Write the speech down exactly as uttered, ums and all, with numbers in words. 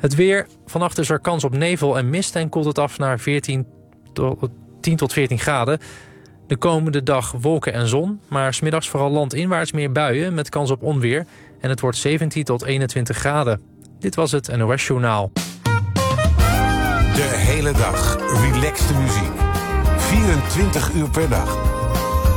Het weer. Vannacht is er kans op nevel en mist en koelt het af naar veertien tot, tien tot veertien graden. De komende dag wolken en zon, maar 's middags vooral landinwaarts meer buien met kans op onweer. En het wordt zeventien tot eenentwintig graden. Dit was het N O S Journaal. De hele dag relaxte muziek. vierentwintig uur per dag.